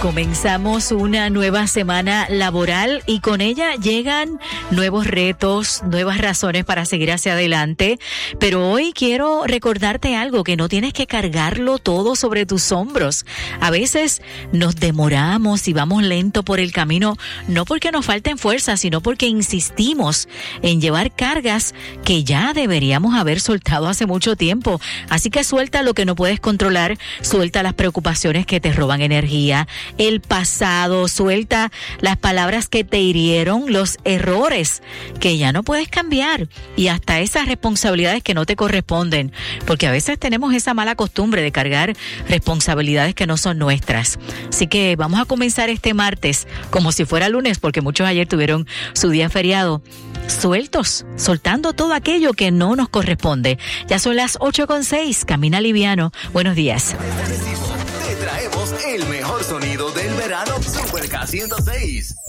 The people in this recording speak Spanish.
Comenzamos una nueva semana laboral y con ella llegan nuevos retos, nuevas razones para seguir hacia adelante. Pero hoy quiero recordarte algo, que no tienes que cargarlo todo sobre tus hombros. A veces nos demoramos y vamos lento por el camino, no porque nos falten fuerzas, sino porque insistimos en llevar cargas que ya deberíamos haber soltado hace mucho tiempo. Así que suelta lo que no puedes controlar, suelta las preocupaciones que te roban energía, el pasado, suelta las palabras que te hirieron, los errores que ya no puedes cambiar y hasta esas responsabilidades que no te corresponden, porque a veces tenemos esa mala costumbre de cargar responsabilidades que no son nuestras. Así que vamos a comenzar este martes como si fuera lunes, porque muchos ayer tuvieron su día feriado, sueltos, soltando todo aquello que no nos corresponde. Ya son las 8:06, camina liviano. Buenos días. Te traemos el mejor sonido del verano, Super K106.